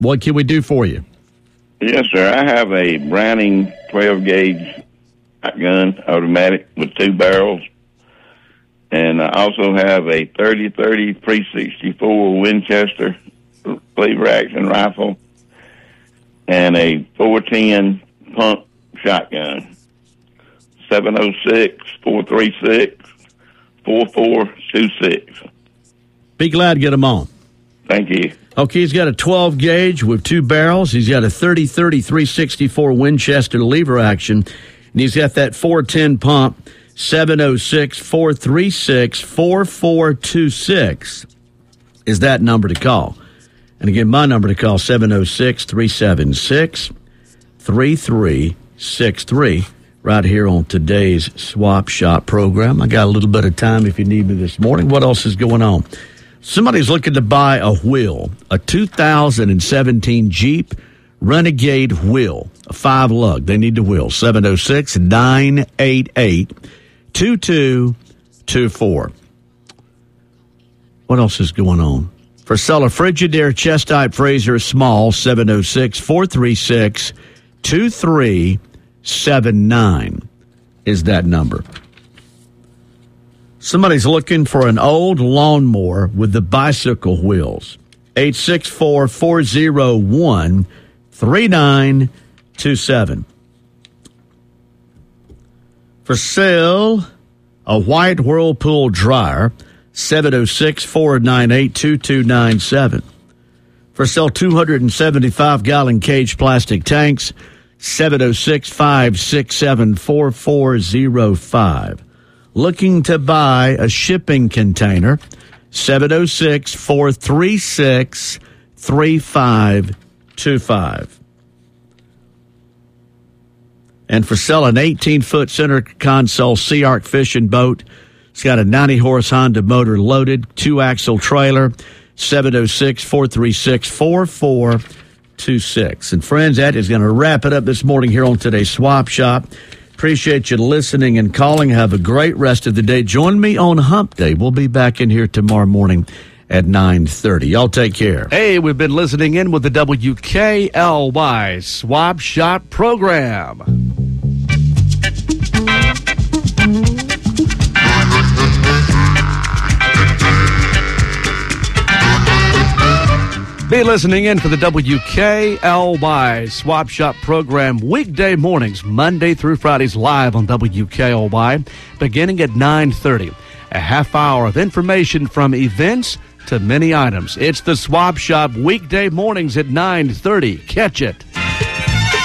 What can we do for you? Yes, sir. I have a Browning 12-gauge gun, automatic, with 2 barrels. And I also have a 30-30 .364 Winchester lever-action rifle and a 410 pump shotgun. 706-436-4426. Be glad to get them on. Thank you. Okay, he's got a 12-gauge with 2 barrels. He's got a 30-30 .364 Winchester lever action. And he's got that 410 pump, 706-436-4426 is that number to call. And again, my number to call, 706-376-3363, right here on today's Swap Shop program. I got a little bit of time if you need me this morning. What else is going on? Somebody's looking to buy a wheel, a 2017 Jeep Renegade wheel, a 5-lug. They need the wheel. 706-988-2224. What else is going on? For sale, a Frigidaire chest type Fraser small, 706-436-2379 is that number. Somebody's looking for an old lawnmower with the bicycle wheels. 864-401-3927. For sale, a white Whirlpool dryer, 706-498-2297. For sale, 275-gallon cage plastic tanks, 706-567-4405. Looking to buy a shipping container, 706-436-3525. And for sale, an 18-foot center console Sea Arc fishing boat. It's got a 90-horse Honda motor loaded, 2-axle trailer, 706-436-4426. And friends, that is going to wrap it up this morning here on today's Swap Shop. Appreciate you listening and calling. Have a great rest of the day. Join me on Hump Day. We'll be back in here tomorrow morning at 9:30. Y'all take care. Hey, we've been listening in with the WKLY Swap Shop program. Be listening in for the WKLY Swap Shop program weekday mornings, Monday through Fridays, live on WKLY, beginning at 9:30. A half hour of information from events to many items. It's the Swap Shop weekday mornings at 9:30. Catch it.